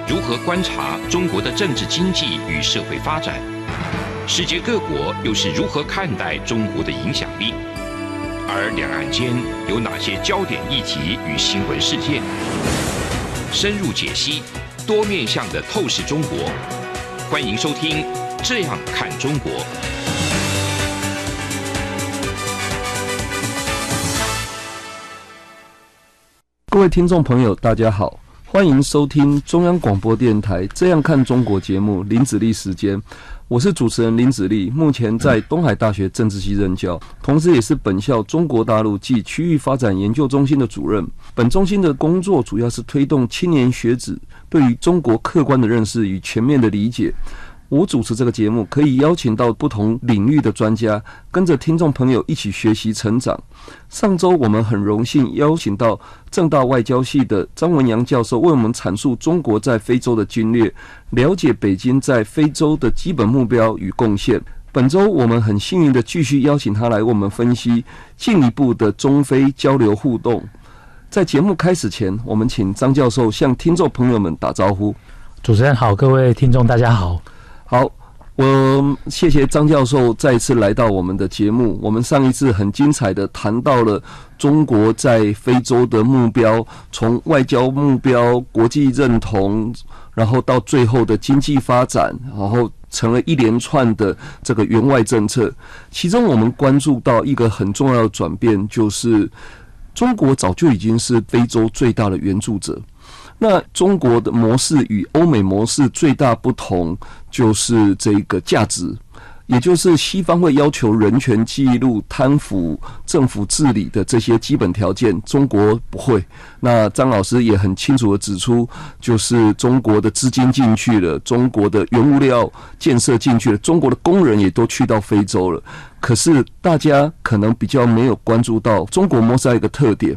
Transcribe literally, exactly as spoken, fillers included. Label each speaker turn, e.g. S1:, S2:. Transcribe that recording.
S1: 如何观察中国的政治经济与社会发展？世界各国又是如何看待中国的影响力？而两岸间有哪些焦点议题与新闻事件？深入解析，多面向的透视中国。欢迎收听《这样看中国》。
S2: 各位听众朋友，大家好，欢迎收听中央广播电台《这样看中国》节目，林子立时间。我是主持人林子立，目前在东海大学政治系任教，同时也是本校中国大陆暨区域发展研究中心的主任。本中心的工作主要是推动青年学子对于中国客观的认识与全面的理解。我主持这个节目，可以邀请到不同领域的专家，跟着听众朋友一起学习成长。上周我们很荣幸邀请到政大外交系的张文阳教授，为我们阐述中国在非洲的经略，了解北京在非洲的基本目标与贡献。本周我们很幸运的继续邀请他来为我们分析进一步的中非交流互动。在节目开始前，我们请张教授向听众朋友们打招呼。
S3: 主持人好，各位听众大家好。
S2: 好，我谢谢张教授再一次来到我们的节目。我们上一次很精彩的谈到了中国在非洲的目标，从外交目标、国际认同，然后到最后的经济发展，然后成了一连串的这个援外政策。其中我们关注到一个很重要的转变，就是中国早就已经是非洲最大的援助者。那中国的模式与欧美模式最大不同就是这个价值，也就是西方会要求人权记录、贪腐、政府治理的这些基本条件，中国不会。那张老师也很清楚的指出，就是中国的资金进去了，中国的原物料建设进去了，中国的工人也都去到非洲了。可是大家可能比较没有关注到中国模式有一个特点，